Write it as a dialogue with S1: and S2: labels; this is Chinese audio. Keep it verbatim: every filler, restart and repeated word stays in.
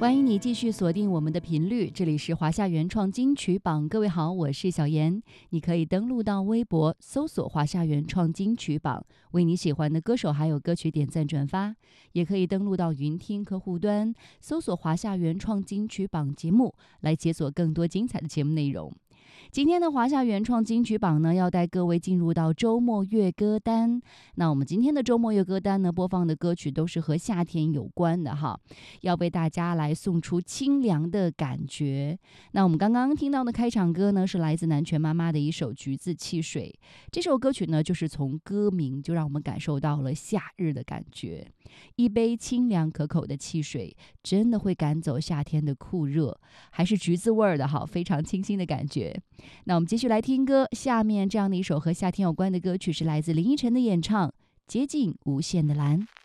S1: 欢迎你继续锁定我们的频率，这里是华夏原创金曲榜。各位好，我是小妍。你可以登录到微博搜索华夏原创金曲榜，为你喜欢的歌手还有歌曲点赞转发，也可以登录到云听客户端搜索华夏原创金曲榜节目，来解锁更多精彩的节目内容。今天的华夏原创金曲榜呢，要带各位进入到周末乐歌单。那我们今天的周末乐歌单呢，播放的歌曲都是和夏天有关的哈，要为大家来送出清凉的感觉。那我们刚刚听到的开场歌呢，是来自南拳妈妈的一首《橘子汽水》。这首歌曲呢，就是从歌名就让我们感受到了夏日的感觉。一杯清凉可口的汽水，真的会赶走夏天的酷热，还是橘子味儿的哈，非常清新的感觉。那我们继续来听歌，下面这样的一首和夏天有关的歌曲是来自林依晨的演唱《接近无限的蓝》。